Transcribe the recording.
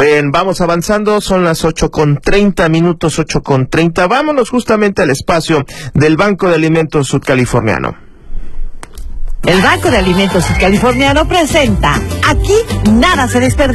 Bien, vamos avanzando, son las 8:30, 8:30. Vámonos justamente al espacio del Banco de Alimentos Sudcaliforniano. El Banco de Alimentos Sudcaliforniano presenta Aquí Nada se desperdicia.